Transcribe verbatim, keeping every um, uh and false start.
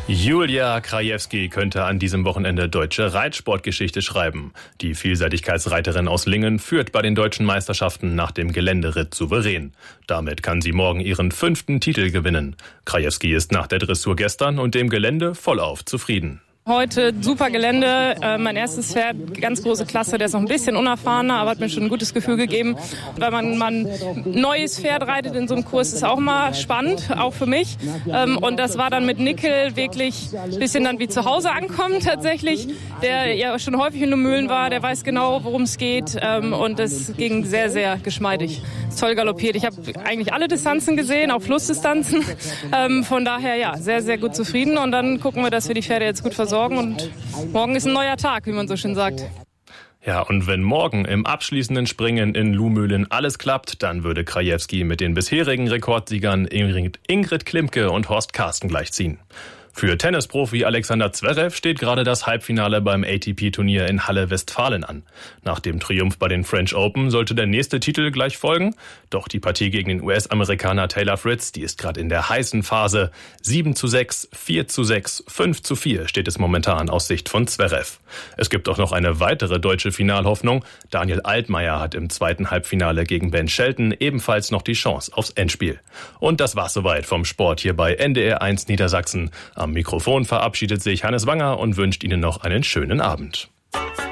Julia Krajewski könnte an diesem Wochenende deutsche Reitsportgeschichte schreiben. Die Vielseitigkeitsreiterin aus Lingen führt bei den deutschen Meisterschaften nach dem Geländeritt souverän. Damit kann sie morgen ihren fünften Titel gewinnen. Krajewski ist nach der Dressur gestern und dem Gelände vollauf zufrieden. Heute super Gelände, äh, mein erstes Pferd, ganz große Klasse, der ist noch ein bisschen unerfahrener, aber hat mir schon ein gutes Gefühl gegeben. Weil man man neues Pferd reitet in so einem Kurs, ist auch mal spannend, auch für mich. Ähm, und das war dann mit Nickel wirklich ein bisschen dann wie zu Hause ankommen tatsächlich. Der ja schon häufig in den Mühlen war, der weiß genau, worum es geht, ähm, und es ging sehr, sehr geschmeidig. Toll galoppiert. Ich habe eigentlich alle Distanzen gesehen, auch Flussdistanzen. Ähm, von daher ja, sehr, sehr gut zufrieden. Und dann gucken wir, dass wir die Pferde jetzt gut versorgen. Und morgen ist ein neuer Tag, wie man so schön sagt. Ja, und wenn morgen im abschließenden Springen in Luhmühlen alles klappt, dann würde Krajewski mit den bisherigen Rekordsiegern Ingrid, Ingrid Klimke und Horst Karsten gleichziehen. Für Tennisprofi Alexander Zverev steht gerade das Halbfinale beim A T P-Turnier in Halle-Westfalen an. Nach dem Triumph bei den French Open sollte der nächste Titel gleich folgen. Doch die Partie gegen den U S-Amerikaner Taylor Fritz, die ist gerade in der heißen Phase. sieben zu sechs, vier zu sechs, fünf zu vier steht es momentan aus Sicht von Zverev. Es gibt auch noch eine weitere deutsche Finalhoffnung. Daniel Altmaier hat im zweiten Halbfinale gegen Ben Shelton ebenfalls noch die Chance aufs Endspiel. Und das war's soweit vom Sport hier bei N D R eins Niedersachsen. Am Mikrofon verabschiedet sich Hannes Wanger und wünscht Ihnen noch einen schönen Abend.